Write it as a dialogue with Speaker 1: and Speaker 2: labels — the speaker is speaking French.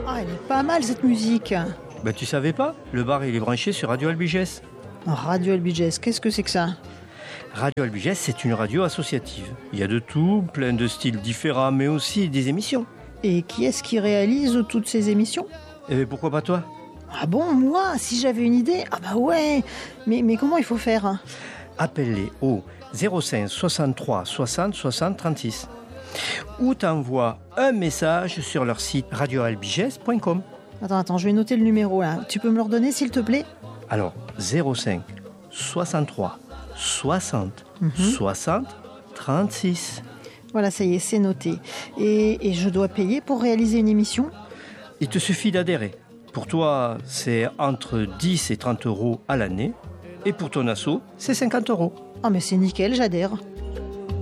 Speaker 1: Ah, elle est pas mal cette musique.
Speaker 2: Ben tu savais pas? Le bar il est branché sur Radio Albiges.
Speaker 1: Radio Albiges, qu'est-ce que c'est que ça?
Speaker 2: Radio Albiges, c'est une radio associative. Il y a de tout, plein de styles différents, mais aussi des émissions.
Speaker 1: Et qui est-ce qui réalise toutes ces émissions?
Speaker 2: Et pourquoi pas toi?
Speaker 1: Ah bon, moi, si j'avais une idée? Ah bah ouais. Mais comment il faut faire?
Speaker 2: Appelle-les au 05 63 60 60 36 ou t'envoies un message sur leur site radioalbiges.com.
Speaker 1: Attends, je vais noter le numéro là. Tu peux me le redonner s'il te plaît?
Speaker 2: Alors 05 63 60 60 36.
Speaker 1: Voilà, ça y est, c'est noté. Et je dois payer pour réaliser une émission?
Speaker 2: Il te suffit d'adhérer. Pour toi, c'est entre 10 et 30 euros à l'année. Et pour ton asso, c'est 50 euros.
Speaker 1: Ah mais c'est nickel, j'adhère.